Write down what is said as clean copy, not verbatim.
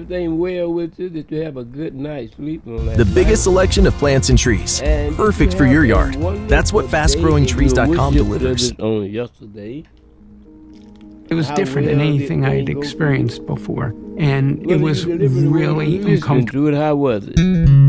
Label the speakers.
Speaker 1: everything well with you, that you have a good night's sleep on that
Speaker 2: The
Speaker 1: night.
Speaker 2: biggest selection of plants and trees.
Speaker 1: And
Speaker 2: Perfect
Speaker 1: you
Speaker 2: for your
Speaker 1: have a
Speaker 2: yard.
Speaker 1: wonderful
Speaker 2: That's what
Speaker 1: day.
Speaker 2: FastGrowingTrees.com
Speaker 1: You wish you
Speaker 2: delivers.
Speaker 1: did it on yesterday.
Speaker 3: It was
Speaker 1: How
Speaker 3: different than
Speaker 1: well did
Speaker 3: anything I'd
Speaker 1: things go for you?
Speaker 3: experienced before, and
Speaker 1: Well,
Speaker 3: it was
Speaker 1: you delivered the word
Speaker 3: really
Speaker 1: listening
Speaker 3: uncomfortable.
Speaker 1: to it. How was it?